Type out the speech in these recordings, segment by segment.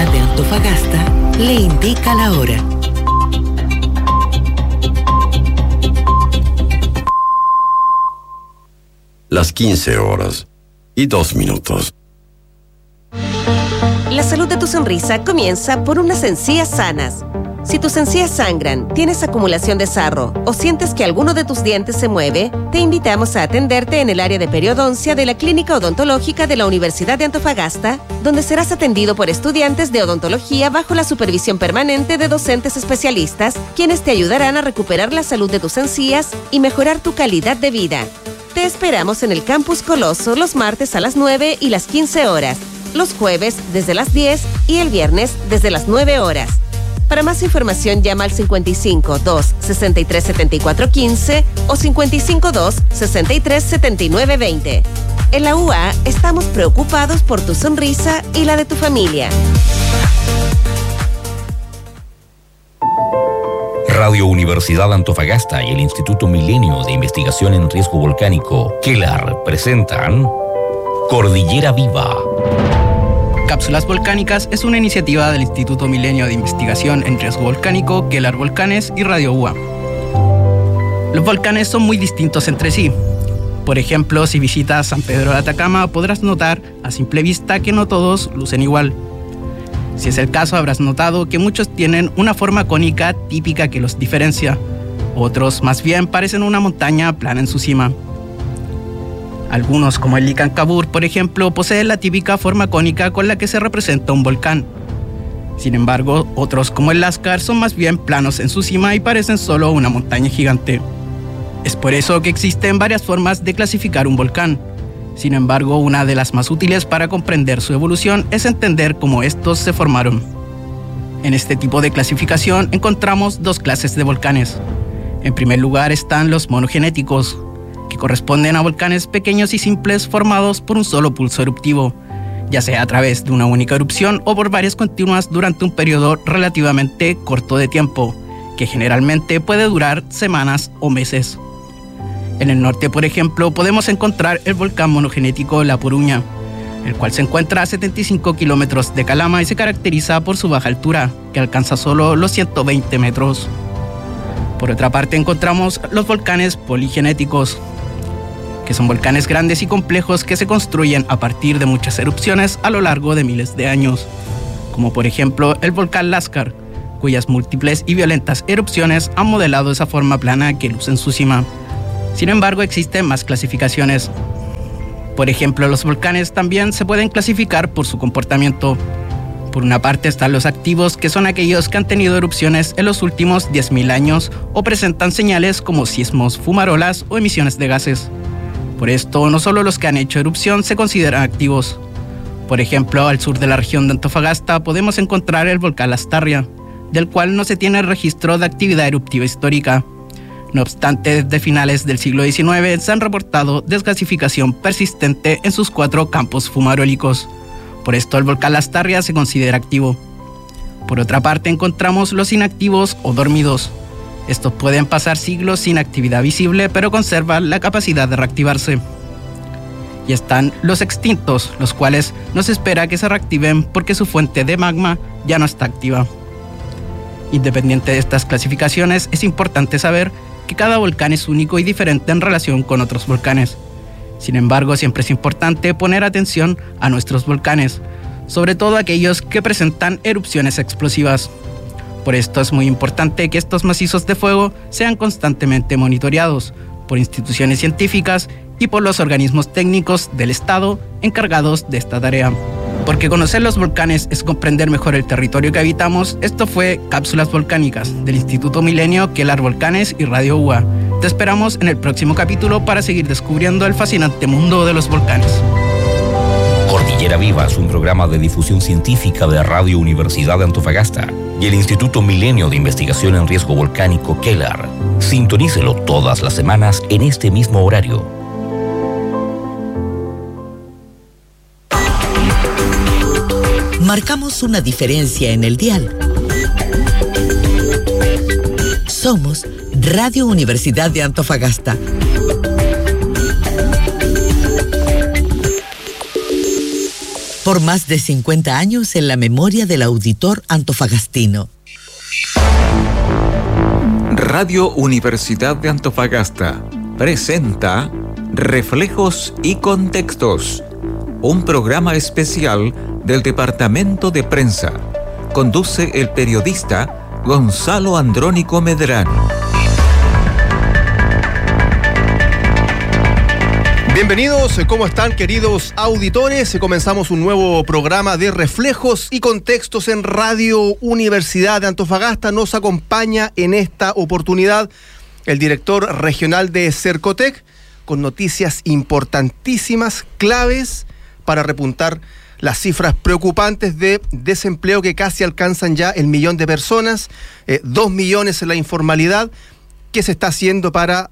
Universidad de Antofagasta le indica la hora. Las 15:02. La salud de tu sonrisa comienza por unas encías sanas. Si tus encías sangran, tienes acumulación de sarro o sientes que alguno de tus dientes se mueve, te invitamos a atenderte en el área de periodoncia de la Clínica Odontológica de la Universidad de Antofagasta, donde serás atendido por estudiantes de odontología bajo la supervisión permanente de docentes especialistas, quienes te ayudarán a recuperar la salud de tus encías y mejorar tu calidad de vida. Te esperamos en el Campus Coloso los martes a las 9 y las 15 horas, los jueves desde las 10 y el viernes desde las 9 horas. Para más información llama al 55 2 63 74 15 o 55 2 63 79 20. En la UA estamos preocupados por tu sonrisa y la de tu familia. Radio Universidad Antofagasta y el Instituto Milenio de Investigación en Riesgo Volcánico, KELAR, presentan Cordillera Viva. Cápsulas Volcánicas es una iniciativa del Instituto Milenio de Investigación en Riesgo Volcánico, KELAR Volcanes y Radio UA. Los volcanes son muy distintos entre sí. Por ejemplo, si visitas San Pedro de Atacama, podrás notar a simple vista que no todos lucen igual. Si es el caso, habrás notado que muchos tienen una forma cónica típica que los diferencia. Otros, más bien, parecen una montaña plana en su cima. Algunos, como el Licancabur, por ejemplo, poseen la típica forma cónica con la que se representa un volcán. Sin embargo, otros, como el Lascar, son más bien planos en su cima y parecen solo una montaña gigante. Es por eso que existen varias formas de clasificar un volcán. Sin embargo, una de las más útiles para comprender su evolución es entender cómo estos se formaron. En este tipo de clasificación encontramos dos clases de volcanes. En primer lugar están los monogenéticos, que corresponden a volcanes pequeños y simples formados por un solo pulso eruptivo, ya sea a través de una única erupción o por varias continuas durante un periodo relativamente corto de tiempo, que generalmente puede durar semanas o meses. En el norte, por ejemplo, podemos encontrar el volcán monogenético La Poruña, el cual se encuentra a 75 kilómetros de Calama y se caracteriza por su baja altura, que alcanza solo los 120 metros. Por otra parte, encontramos los volcanes poligenéticos, que son volcanes grandes y complejos que se construyen a partir de muchas erupciones a lo largo de miles de años, como por ejemplo el volcán Lascar, cuyas múltiples y violentas erupciones han modelado esa forma plana que luce en su cima. Sin embargo, existen más clasificaciones. Por ejemplo, los volcanes también se pueden clasificar por su comportamiento. Por una parte están los activos, que son aquellos que han tenido erupciones en los últimos 10.000 años o presentan señales como sismos, fumarolas o emisiones de gases. Por esto, no solo los que han hecho erupción se consideran activos. Por ejemplo, al sur de la región de Antofagasta podemos encontrar el volcán Lastarria, del cual no se tiene registro de actividad eruptiva histórica. No obstante, desde finales del siglo XIX se han reportado desgasificación persistente en sus 4 campos fumarólicos. Por esto el volcán Lastarria se considera activo. Por otra parte, encontramos los inactivos o dormidos. Estos pueden pasar siglos sin actividad visible, pero conservan la capacidad de reactivarse. Y están los extintos, los cuales no se espera que se reactiven porque su fuente de magma ya no está activa. Independiente de estas clasificaciones, es importante saber que cada volcán es único y diferente en relación con otros volcanes. Sin embargo, siempre es importante poner atención a nuestros volcanes, sobre todo aquellos que presentan erupciones explosivas. Por esto es muy importante que estos macizos de fuego sean constantemente monitoreados por instituciones científicas y por los organismos técnicos del Estado encargados de esta tarea. Porque conocer los volcanes es comprender mejor el territorio que habitamos. Esto fue Cápsulas Volcánicas del Instituto Milenio, KELAR Volcanes y Radio UA. Te esperamos en el próximo capítulo para seguir descubriendo el fascinante mundo de los volcanes. Cordillera Viva es un programa de difusión científica de Radio Universidad de Antofagasta y el Instituto Milenio de Investigación en Riesgo Volcánico, KELAR. Sintonícelo todas las semanas en este mismo horario. Marcamos una diferencia en el dial. Somos Radio Universidad de Antofagasta. Por más de 50 años en la memoria del auditor antofagastino. Radio Universidad de Antofagasta presenta Reflejos y Contextos, un programa especial del Departamento de Prensa. Conduce el periodista Gonzalo Andrónico Medrano. Bienvenidos, ¿cómo están, queridos auditores? Comenzamos un nuevo programa de Reflejos y Contextos en Radio Universidad de Antofagasta. Nos acompaña en esta oportunidad el director regional de Cercotec, con noticias importantísimas, claves para repuntar las cifras preocupantes de desempleo que casi alcanzan ya el 1.000.000 de personas, 2 millones en la informalidad. ¿Qué se está haciendo para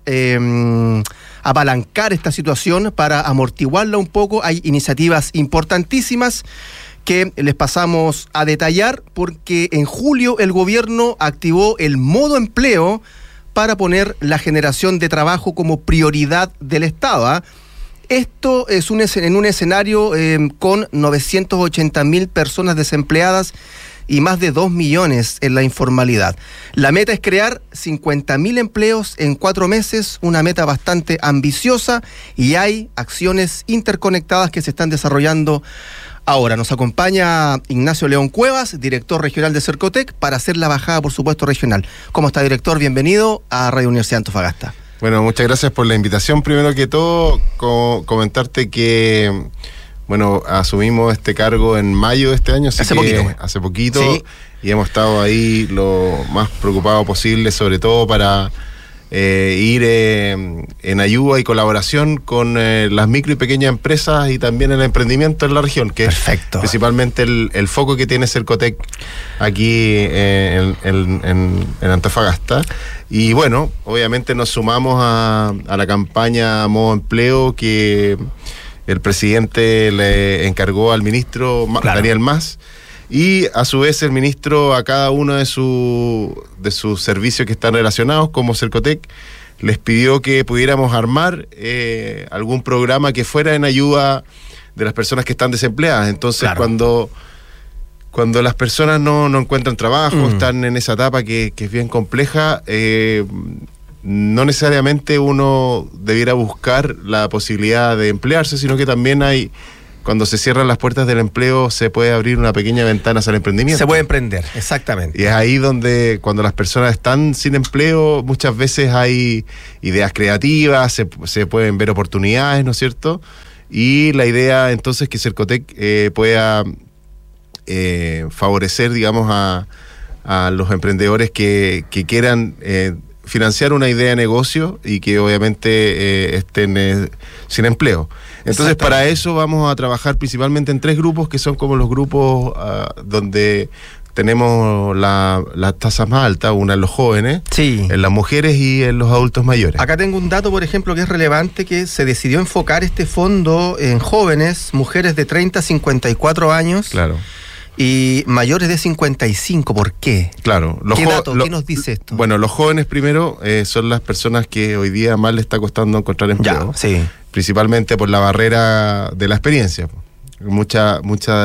apalancar esta situación, para amortiguarla un poco? Hay iniciativas importantísimas que les pasamos a detallar, porque en julio el gobierno activó el modo empleo para poner la generación de trabajo como prioridad del Estado. Esto es en un escenario con 980.000 personas desempleadas y más de 2 millones en la informalidad. La meta es crear 50.000 empleos en 4 meses, una meta bastante ambiciosa, y hay acciones interconectadas que se están desarrollando ahora. Nos acompaña Ignacio León Cuevas, director regional de Cercotec, para hacer la bajada, por supuesto, regional. ¿Cómo está, director? Bienvenido a Radio Universidad de Antofagasta. Bueno, muchas gracias por la invitación. Primero que todo, comentarte que asumimos este cargo en mayo de este año, hace poquito, sí. Y hemos estado ahí lo más preocupado posible, sobre todo para ir en ayuda y colaboración con las micro y pequeñas empresas y también el emprendimiento en la región, que Perfecto. Es principalmente el foco que tiene Cercotec aquí en Antofagasta. Y bueno, obviamente nos sumamos a la campaña Modo Empleo que el presidente le encargó al ministro Daniel Mas, y a su vez el ministro a cada uno de sus servicios que están relacionados, como Cercotec, les pidió que pudiéramos armar algún programa que fuera en ayuda de las personas que están desempleadas. Entonces, cuando las personas no encuentran trabajo, están en esa etapa que es bien compleja, no necesariamente uno debiera buscar la posibilidad de emplearse, sino que también cuando se cierran las puertas del empleo, se puede abrir una pequeña ventana hacia el emprendimiento. Se puede emprender, exactamente. Y es ahí donde, cuando las personas están sin empleo, muchas veces hay ideas creativas, se pueden ver oportunidades, ¿no es cierto? Y la idea entonces es que Cercotec pueda favorecer, digamos, a los emprendedores que quieran financiar una idea de negocio y que obviamente estén sin empleo. Entonces, para eso vamos a trabajar principalmente en 3 grupos, que son como los grupos donde tenemos las tasas más altas, una en los jóvenes, sí, en las mujeres y en los adultos mayores. Acá tengo un dato, por ejemplo, que es relevante, que se decidió enfocar este fondo en jóvenes, mujeres de 30 a 54 años. Claro. Y mayores de 55, ¿por qué? Claro. ¿Qué nos dice esto? Bueno, los jóvenes primero son las personas que hoy día más les está costando encontrar empleo. Ya, sí. Principalmente por la barrera de la experiencia. Muchas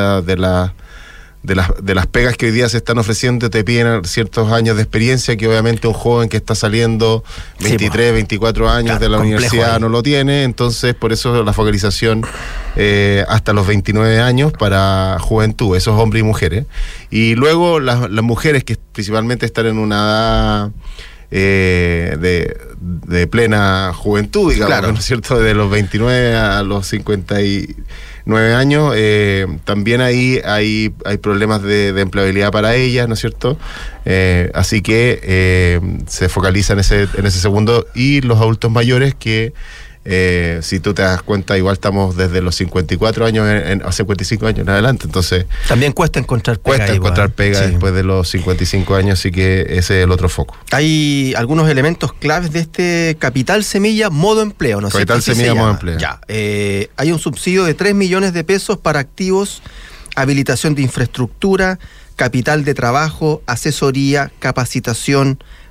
de las pegas que hoy día se están ofreciendo te piden ciertos años de experiencia que obviamente un joven que está saliendo 23, 24 años de la universidad no lo tiene. Entonces, por eso la focalización hasta los 29 años para juventud, esos hombres y mujeres. Y luego las mujeres que principalmente están en una edad de plena juventud, digamos, claro, ¿no es cierto? De los 29 a los 59 años, también ahí hay problemas de empleabilidad para ellas, ¿no es cierto? Así que se focaliza en ese segundo, y los adultos mayores que si tú te das cuenta, igual estamos desde los 54 años a 55 años en adelante, entonces también cuesta encontrar pega. Sí, después de los 55 años, así que ese es el otro foco. Hay algunos elementos claves de este Capital Semilla Modo Empleo, ¿no? Capital Semilla Modo Empleo. Ya, hay un subsidio de 3 millones de pesos para activos, habilitación de infraestructura, capital de trabajo, asesoría, capacitación,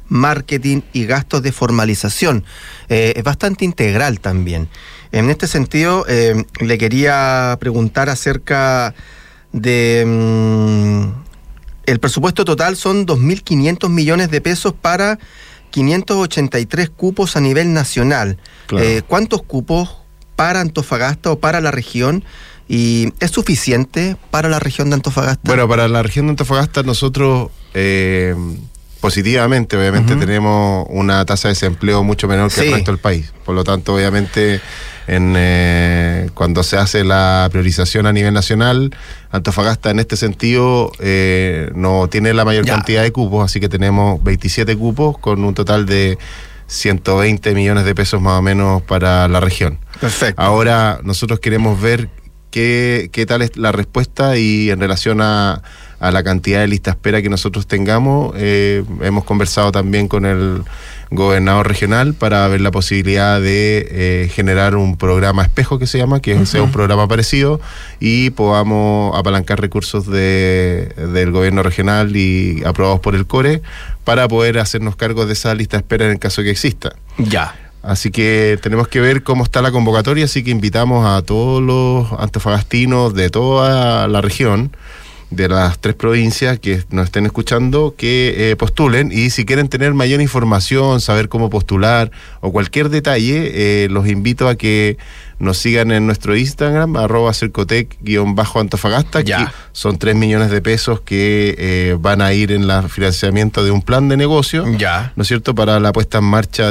marketing y gastos de formalización. Es bastante integral también. En este sentido, le quería preguntar acerca de... el presupuesto total son 2.500 millones de pesos para 583 cupos a nivel nacional. Claro. ¿Cuántos cupos para Antofagasta o para la región? ¿Y es suficiente para la región de Antofagasta? Bueno, para la región de Antofagasta nosotros positivamente, obviamente, tenemos una tasa de desempleo mucho menor que el resto del país. Por lo tanto, obviamente, cuando se hace la priorización a nivel nacional, Antofagasta en este sentido no tiene la mayor cantidad de cupos, así que tenemos 27 cupos con un total de 120 millones de pesos más o menos para la región. Perfecto. Ahora nosotros queremos ver qué tal es la respuesta y en relación a la cantidad de lista espera que nosotros tengamos. Hemos conversado también con el gobernador regional para ver la posibilidad de generar un programa espejo que se llama, que sea un programa parecido y podamos apalancar recursos del gobierno regional y aprobados por el CORE para poder hacernos cargo de esa lista de espera en el caso que exista. Ya. Así que tenemos que ver cómo está la convocatoria, así que invitamos a todos los antofagastinos de toda la región, de las 3 provincias que nos estén escuchando, que postulen, y si quieren tener mayor información, saber cómo postular o cualquier detalle, los invito a que nos sigan en nuestro Instagram, @cercotec_Antofagasta, que son 3 millones de pesos que van a ir en el financiamiento de un plan de negocio, ¿no es cierto?, para la puesta en marcha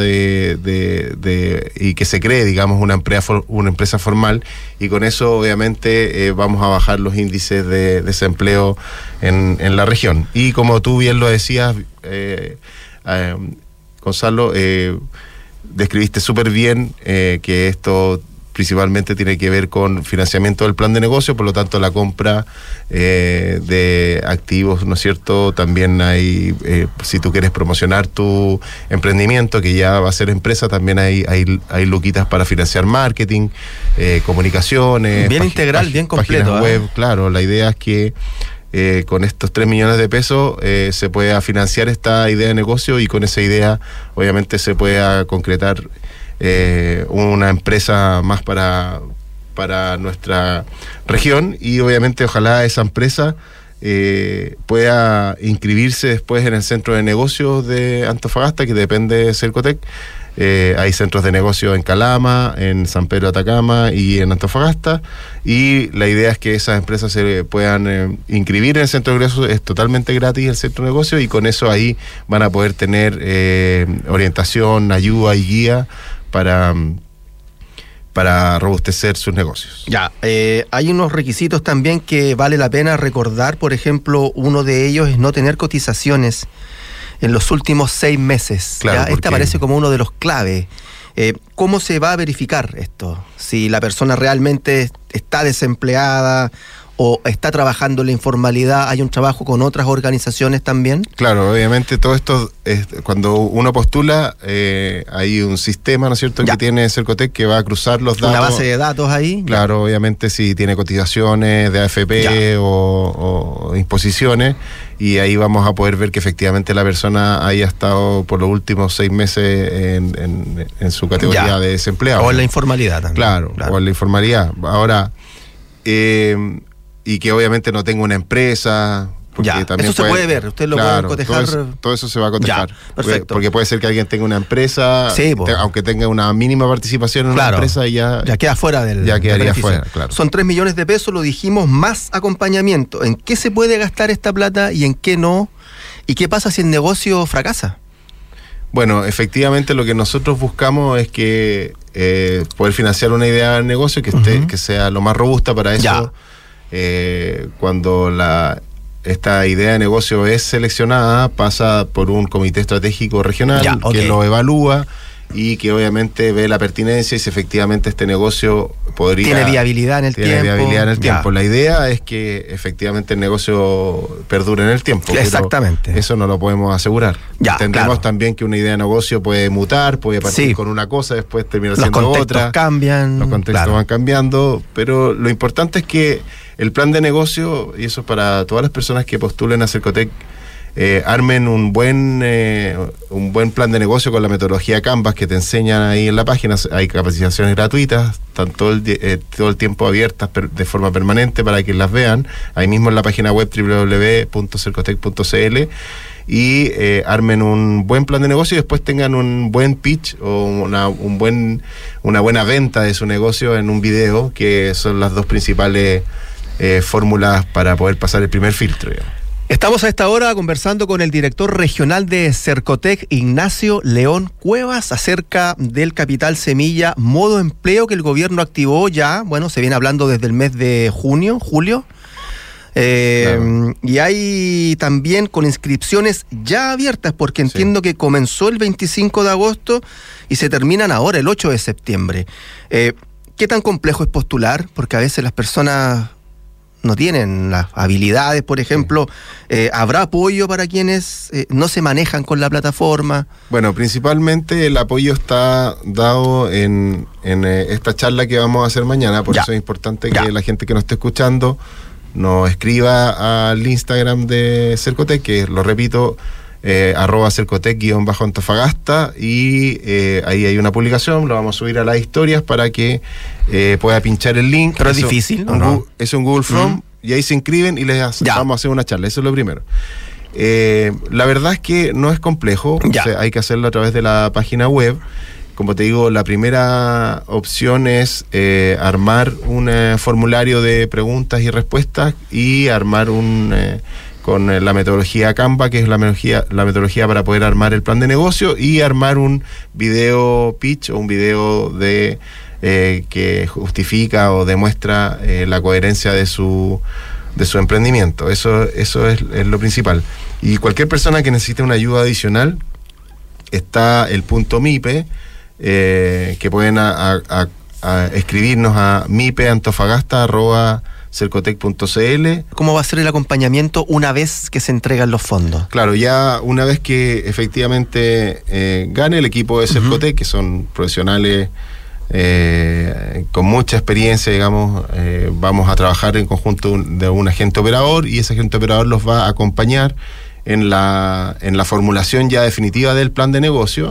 y que se cree, digamos, una empresa formal, y con eso obviamente vamos a bajar los índices de desempleo en la región. Y como tú bien lo decías, Gonzalo, describiste súper bien que esto principalmente tiene que ver con financiamiento del plan de negocio, por lo tanto la compra de activos, ¿no es cierto? También hay, si tú quieres promocionar tu emprendimiento, que ya va a ser empresa, también hay luquitas para financiar marketing, comunicaciones. Bien integral, bien completo. Páginas web, claro. La idea es que con estos 3 millones de pesos se pueda financiar esta idea de negocio y con esa idea obviamente se pueda concretar una empresa más para nuestra región, y obviamente ojalá esa empresa pueda inscribirse después en el centro de negocios de Antofagasta, que depende de Cercotec. Hay centros de negocio en Calama, en San Pedro de Atacama y en Antofagasta, y la idea es que esas empresas se puedan inscribir en el centro de negocios. Es totalmente gratis el centro de negocio, y con eso ahí van a poder tener orientación, ayuda y guía para robustecer sus negocios. Hay unos requisitos también que vale la pena recordar. Por ejemplo, uno de ellos es no tener cotizaciones en los últimos 6 meses. Claro, Este aparece como uno de los claves. ¿Cómo se va a verificar esto? Si la persona realmente está desempleada o está trabajando en la informalidad. ¿Hay un trabajo con otras organizaciones también? Claro, obviamente todo esto, cuando uno postula, hay un sistema, ¿no es cierto?, que tiene Cercotec, que va a cruzar los datos. Una base de datos ahí. Claro, obviamente si tiene cotizaciones de AFP o imposiciones, y ahí vamos a poder ver que efectivamente la persona haya estado por los últimos 6 meses en su categoría de desempleado. O en la informalidad también. Claro, o en la informalidad. Ahora, y que obviamente no tenga una empresa. También eso se puede ver, usted lo puede cotejar. Todo eso se va a cotejar. Perfecto. Porque puede ser que alguien tenga una empresa, aunque tenga una mínima participación en una empresa, y ya queda fuera del. Ya quedaría fuera, claro. Son 3 millones de pesos, lo dijimos, más acompañamiento. ¿En qué se puede gastar esta plata y en qué no? ¿Y qué pasa si el negocio fracasa? Bueno, efectivamente lo que nosotros buscamos es que poder financiar una idea de negocio que sea lo más robusta para eso. Cuando esta idea de negocio es seleccionada, pasa por un comité estratégico regional que lo evalúa y que obviamente ve la pertinencia y si efectivamente este negocio tiene viabilidad en el tiempo. La idea es que efectivamente el negocio perdure en el tiempo. Exactamente. Eso no lo podemos asegurar. Entendemos también que una idea de negocio puede mutar, puede partir con una cosa, después terminar siendo otra. Los contextos cambian. Los contextos van cambiando, pero lo importante es que el plan de negocio, y eso para todas las personas que postulen a Cercotec, armen un buen plan de negocio con la metodología Canvas que te enseñan ahí en la página. Hay capacitaciones gratuitas, están todo el tiempo abiertas de forma permanente para que las vean, ahí mismo en la página web www.cercotec.cl, y armen un buen plan de negocio y después tengan un buen pitch o una buena venta de su negocio en un video, que son las dos principales fórmulas para poder pasar el primer filtro, digamos. Estamos a esta hora conversando con el director regional de Cercotec, Ignacio León Cuevas, acerca del capital semilla modo empleo que el gobierno activó ya, bueno, se viene hablando desde el mes de julio. Claro. Y hay también con inscripciones ya abiertas, porque entiendo que comenzó el 25 de agosto y se terminan ahora el 8 de septiembre. ¿Qué tan complejo es postular? Porque a veces las personas no tienen las habilidades, por ejemplo. ¿Habrá apoyo para quienes no se manejan con la plataforma? Bueno, principalmente el apoyo está dado en esta charla que vamos a hacer mañana, por eso es importante que la gente que nos esté escuchando nos escriba al Instagram de Cercotec, que lo repito, @Cercotec_Antofagasta, y ahí hay una publicación, lo vamos a subir a las historias para que pueda pinchar el link. Pero es difícil, ¿no? Es un Google Form, y ahí se inscriben y vamos a hacer una charla, eso es lo primero. La verdad es que no es complejo, o sea, hay que hacerlo a través de la página web. Como te digo, la primera opción es armar un formulario de preguntas y respuestas y armar con la metodología Canva, que es la metodología para poder armar el plan de negocio, y armar un video pitch o un video que justifica o demuestra la coherencia de su emprendimiento. Eso es lo principal. Y cualquier persona que necesite una ayuda adicional, está el punto MIPE, que pueden escribirnos a mipeantofagasta@cercotec.cl. ¿Cómo va a ser el acompañamiento una vez que se entregan los fondos? Claro, ya una vez que efectivamente gane el equipo de Cercotec, que son profesionales con mucha experiencia, digamos, vamos a trabajar en conjunto de un agente operador, y ese agente operador los va a acompañar en la formulación ya definitiva del plan de negocio.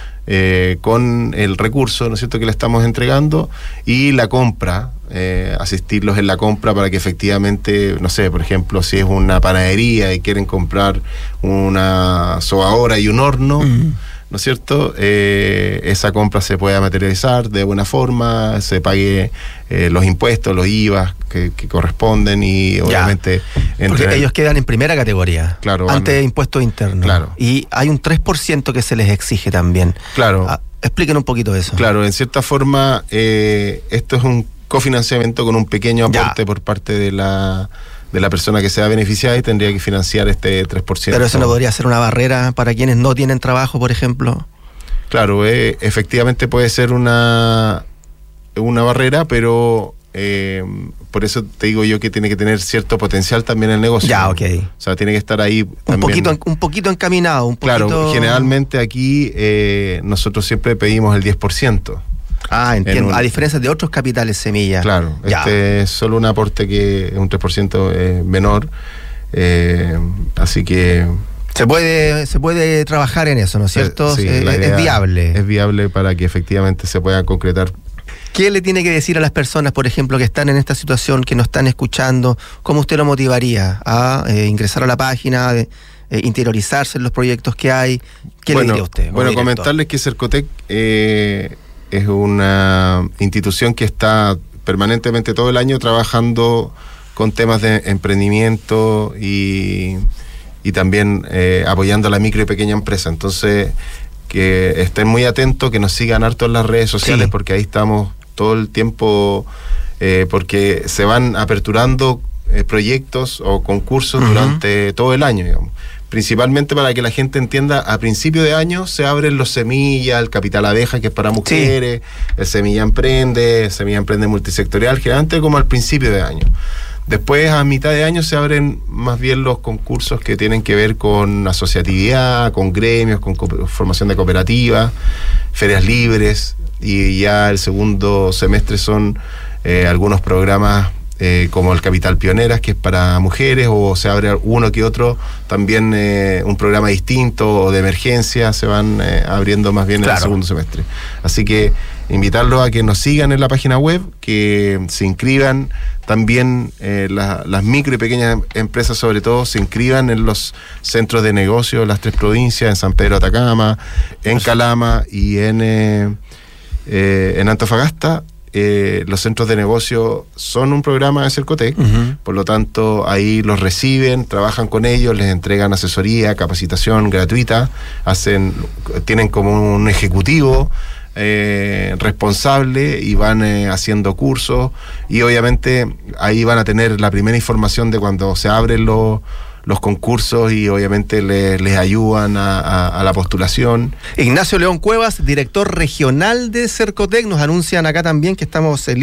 Con el recurso, ¿no es cierto?, que le estamos entregando, y la compra, asistirlos en la compra para que efectivamente, no sé, por ejemplo, si es una panadería y quieren comprar una sobadora y un horno, ¿no es cierto?, esa compra se pueda materializar de buena forma, se pague los impuestos, los IVA que corresponden, y obviamente... Porque ellos quedan en primera categoría, claro, ante impuestos internos. Claro. Y hay un 3% que se les exige también. Claro. Expliquen un poquito eso. Claro, en cierta forma, esto es un cofinanciamiento con un pequeño aporte por parte de la persona que sea beneficiada, y tendría que financiar este 3%. Pero eso no podría ser una barrera para quienes no tienen trabajo, por ejemplo. Claro, efectivamente puede ser una barrera, pero por eso te digo yo que tiene que tener cierto potencial también el negocio. Ok. O sea, tiene que estar ahí también. Un poquito encaminado, un poquito... Claro, generalmente aquí nosotros siempre pedimos el 10%. Entiendo. A diferencia de otros capitales semilla. Claro, este es solo un aporte que es un 3% menor, así que... Se puede trabajar en eso, ¿no es cierto? Sí, es viable. Es viable para que efectivamente se pueda concretar. ¿Qué le tiene que decir a las personas, por ejemplo, que están en esta situación, que nos están escuchando? ¿Cómo usted lo motivaría a ingresar a la página, interiorizarse en los proyectos que hay? ¿Qué le diría usted? Bueno, comentarles que Cercotec es una institución que está permanentemente todo el año trabajando con temas de emprendimiento y también apoyando a la micro y pequeña empresa. Entonces, que estén muy atentos, que nos sigan harto en las redes sociales, porque ahí estamos todo el tiempo, porque se van aperturando proyectos o concursos durante todo el año, digamos. Principalmente para que la gente entienda, a principio de año se abren los Semilla, el Capital Abeja, que es para mujeres, el Semilla Emprende multisectorial, generalmente como al principio de año. Después, a mitad de año, se abren más bien los concursos que tienen que ver con asociatividad, con gremios, con formación de cooperativas, ferias libres, y ya el segundo semestre son algunos programas como el Capital Pioneras, que es para mujeres, o se abre uno que otro, también un programa distinto o de emergencia, se van abriendo más bien en el segundo semestre. Así que invitarlos a que nos sigan en la página web, que se inscriban también, las micro y pequeñas empresas sobre todo, se inscriban en los centros de negocio de las 3 provincias, en San Pedro de Atacama, en Calama y en Antofagasta. Los centros de negocio son un programa de Cercotec, por lo tanto ahí los reciben, trabajan con ellos, les entregan asesoría, capacitación gratuita, tienen como un ejecutivo responsable y van haciendo cursos, y obviamente ahí van a tener la primera información de cuando se abren los concursos, y obviamente les ayudan a la postulación. Ignacio León Cuevas, director regional de Cercotec, nos anuncian acá también que estamos